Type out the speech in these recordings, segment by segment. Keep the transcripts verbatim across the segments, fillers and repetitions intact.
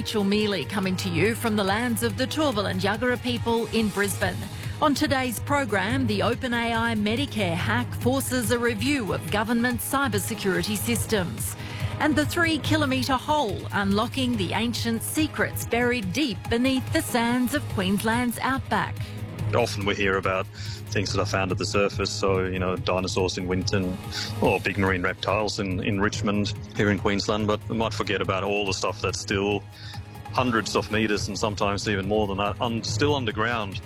Rachel Mealy coming to you from the lands of the Turrbal and Yagara people in Brisbane. On today's program, the OpenAI Medicare hack forces a review of government cybersecurity systems. And the three-kilometre hole, unlocking the ancient secrets buried deep beneath the sands of Queensland's outback. Often we hear about things that are found at the surface, so, you know, dinosaurs in Winton or big marine reptiles in, in Richmond here in Queensland, but we might forget about all the stuff that's still hundreds of metres and sometimes even more than that, un- still underground.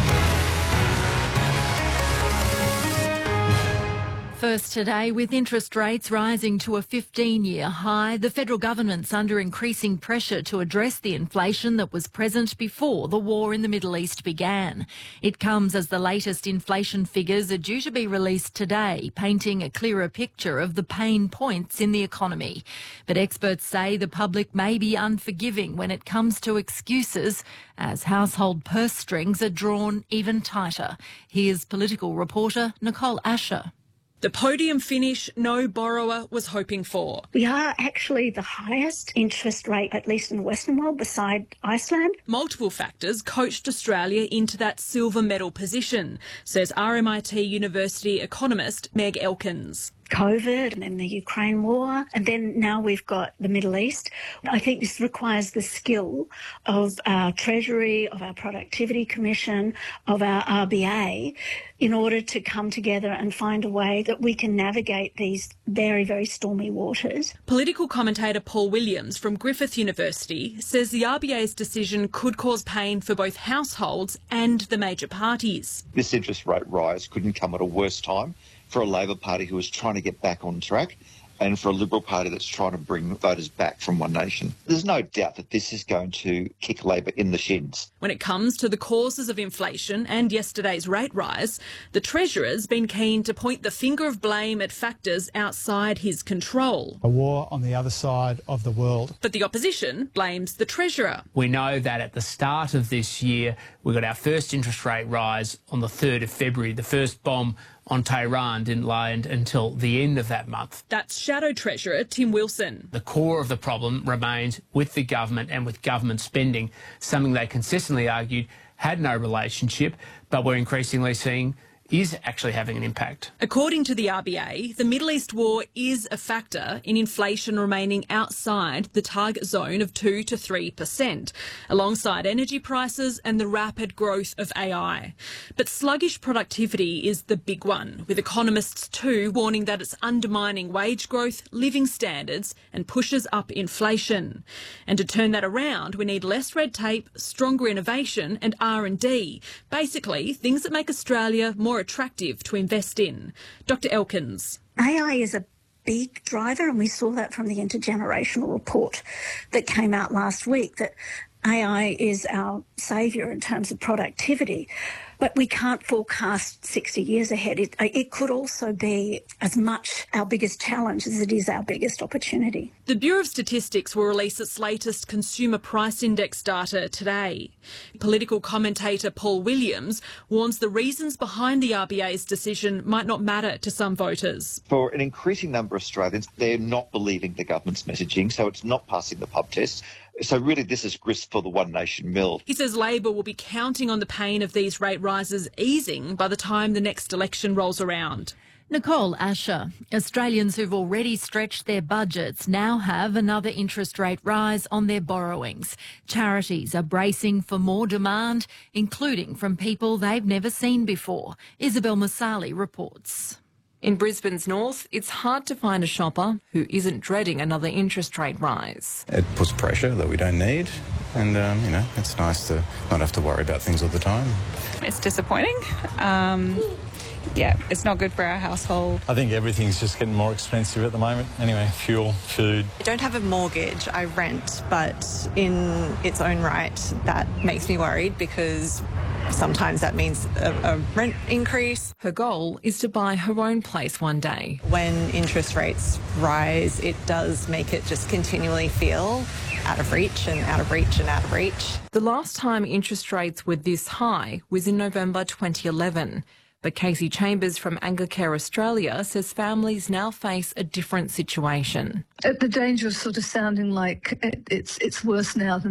First today, with interest rates rising to a fifteen-year high, the federal government's under increasing pressure to address the inflation that was present before the war in the Middle East began. It comes as the latest inflation figures are due to be released today, painting a clearer picture of the pain points in the economy. But experts say the public may be unforgiving when it comes to excuses, as household purse strings are drawn even tighter. Here's political reporter Nicole Asher. The podium finish no borrower was hoping for. We are actually the highest interest rate, at least in the Western world, beside Iceland. Multiple factors coached Australia into that silver medal position, says R M I T University economist Meg Elkins. COVID and then the Ukraine war, and then now we've got the Middle East. I think this requires the skill of our Treasury, of our Productivity Commission, of our R B A in order to come together and find a way that we can navigate these very, very stormy waters. Political commentator Paul Williams from Griffith University says the R B A's decision could cause pain for both households and the major parties. This interest rate rise couldn't come at a worse time for a Labor Party who is trying to get back on track and for a Liberal Party that's trying to bring voters back from One Nation. There's no doubt that this is going to kick Labor in the shins. When it comes to the causes of inflation and yesterday's rate rise, the Treasurer's been keen to point the finger of blame at factors outside his control. A war on the other side of the world. But the opposition blames the Treasurer. We know that at the start of this year, we got our first interest rate rise on the third of February. The first bomb on Tehran didn't land until the end of that month. That's Shadow Treasurer Tim Wilson. The core of the problem remains with the government and with government spending, something they consistently argued had no relationship, but we're increasingly seeing is actually having an impact. According to the R B A, the Middle East war is a factor in inflation remaining outside the target zone of two to three percent, alongside energy prices and the rapid growth of A I. But sluggish productivity is the big one, with economists too warning that it's undermining wage growth, living standards and pushes up inflation. And to turn that around, we need less red tape, stronger innovation and R and D, basically things that make Australia more attractive to invest in. Doctor Elkins. A I is a big driver, and we saw that from the intergenerational report that came out last week, that A I is our saviour in terms of productivity. But we can't forecast sixty years ahead. It, it could also be as much our biggest challenge as it is our biggest opportunity. The Bureau of Statistics will release its latest Consumer Price Index data today. Political commentator Paul Williams warns the reasons behind the R B A's decision might not matter to some voters. For an increasing number of Australians, they're not believing the government's messaging, so it's not passing the pub test. So really this is grist for the One Nation mill. He says Labor will be counting on the pain of these rate rises easing by the time the next election rolls around. Nicole Asher. Australians who've already stretched their budgets now have another interest rate rise on their borrowings. Charities are bracing for more demand, including from people they've never seen before. Isabel Masali reports. In Brisbane's north, it's hard to find a shopper who isn't dreading another interest rate rise. It puts pressure that we don't need, and, um, you know, it's nice to not have to worry about things all the time. It's disappointing. Um, yeah, it's not good for our household. I think everything's just getting more expensive at the moment. Anyway, fuel, food. I don't have a mortgage, I rent, but in its own right, that makes me worried because sometimes that means a, a rent increase. Her goal is to buy her own place one day. When interest rates rise, it does make it just continually feel out of reach and out of reach and out of reach. The last time interest rates were this high was in November twenty eleven. But Casey Chambers from Anglicare Australia says families now face a different situation. At the danger of sort of sounding like it's it's worse now than